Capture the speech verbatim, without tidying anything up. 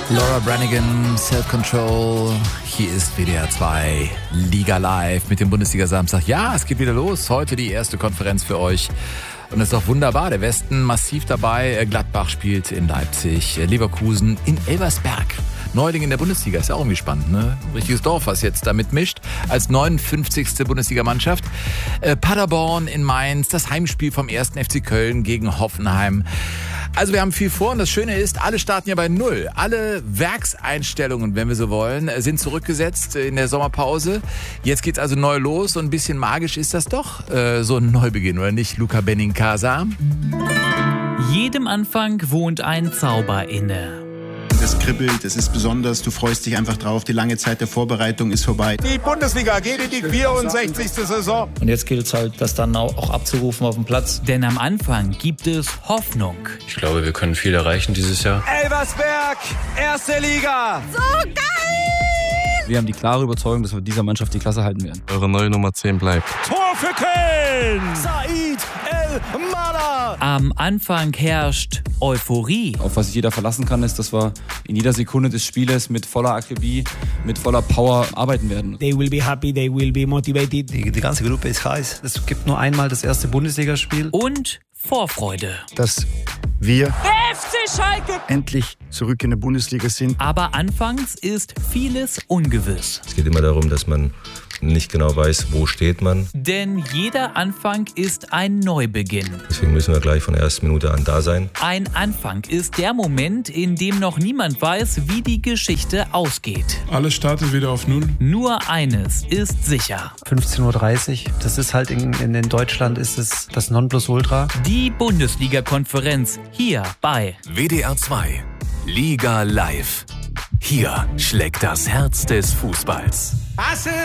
Laura Branigan, Self-Control. Hier ist W D R zwei Liga Live mit dem Bundesliga-Samstag. Ja, es geht wieder los. Heute die erste Konferenz für euch. Und es ist doch wunderbar. Der Westen massiv dabei. Gladbach spielt in Leipzig. Leverkusen in Elversberg. Neuling in der Bundesliga. Ist ja auch irgendwie spannend, ne? Ein richtiges Dorf, was jetzt da mitmischt. Als neunundfünfzigste Bundesligamannschaft. Äh, Paderborn in Mainz. Das Heimspiel vom ersten F C Köln gegen Hoffenheim. Also wir haben viel vor und das Schöne ist, alle starten ja bei Null. Alle Werkseinstellungen, wenn wir so wollen, sind zurückgesetzt in der Sommerpause. Jetzt geht's also neu los und ein bisschen magisch ist das doch, äh, so ein Neubeginn, oder nicht, Luca Benincasa? Jedem Anfang wohnt ein Zauber inne. Es kribbelt, es ist besonders, du freust dich einfach drauf, die lange Zeit der Vorbereitung ist vorbei. Die Bundesliga geht in die vierundsechzigste Saison. Und jetzt gilt es halt, das dann auch abzurufen auf dem Platz. Denn am Anfang gibt es Hoffnung. Ich glaube, wir können viel erreichen dieses Jahr. Elversberg, erste Liga. So geil! Wir haben die klare Überzeugung, dass wir dieser Mannschaft die Klasse halten werden. Eure neue Nummer zehn bleibt. Tor für Köln! Said El-Mala! Am Anfang herrscht Euphorie. Auf was sich jeder verlassen kann, ist, dass wir in jeder Sekunde des Spieles mit voller Akribie, mit voller Power arbeiten werden. They will be happy, they will be motivated. Die, die ganze Gruppe ist heiß. Es gibt nur einmal das erste Bundesligaspiel. Und Vorfreude. Dass wir F C Schalke endlich zurück in der Bundesliga sind. Aber anfangs ist vieles ungewiss. Es geht immer darum, dass man nicht genau weiß, wo steht man. Denn jeder Anfang ist ein Neubeginn. Deswegen müssen wir gleich von der ersten Minute an da sein. Ein Anfang ist der Moment, in dem noch niemand weiß, wie die Geschichte ausgeht. Alles startet wieder auf Null. Nur eines ist sicher. fünfzehn Uhr dreißig, das ist halt in, in, in Deutschland ist es das Nonplusultra. Die Bundesliga-Konferenz hier bei W D R zwei Liga Live. Hier schlägt das Herz des Fußballs. Hasse